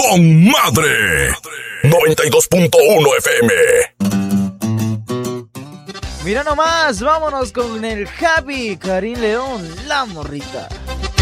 con madre. 92.1 FM. Mira nomás, vámonos con el Javi Karim León, la morrita.